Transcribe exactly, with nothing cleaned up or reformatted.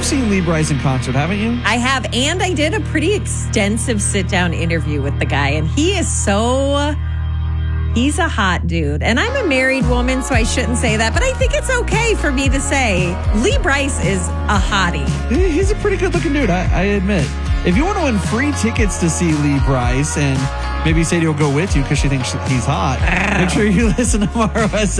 seen Lee Brice in concert, haven't you? I have, and I did a pretty extensive sit-down interview with the guy, and he is so... He's a hot dude. And I'm a married woman, so I shouldn't say that, but I think it's okay for me to say Lee Brice is a hottie. He's a pretty good-looking dude, I, I admit. If you want to win free tickets to see Lee Brice, and maybe Sadie will go with you because she thinks he's hot, make sure you listen to tomorrow.